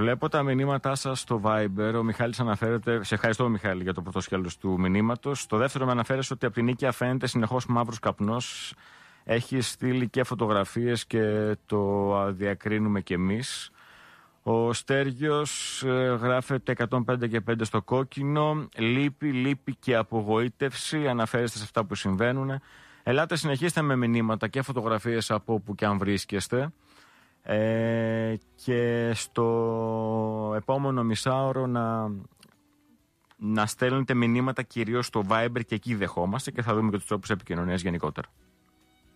Βλέπω τα μηνύματά σας στο Viber. Ο Μιχάλης αναφέρεται. Σε ευχαριστώ, Μιχάλη, για το πρώτο σκέλος του μηνύματος. Στο δεύτερο με αναφέρεσαι ότι από την Νίκαια φαίνεται συνεχώς μαύρος καπνός. Έχει στείλει και φωτογραφίες και το διακρίνουμε κι εμείς. Ο Στέργιος γράφεται 105 και 5 στο κόκκινο. Λύπη και απογοήτευση. Αναφέρεστε σε αυτά που συμβαίνουν. Ελάτε, συνεχίστε με μηνύματα και φωτογραφίες από όπου και αν βρίσκεστε. Και στο επόμενο μισάωρο να στέλνετε μηνύματα κυρίως στο Viber, και εκεί δεχόμαστε, και θα δούμε και τους τρόπους επικοινωνίας γενικότερα.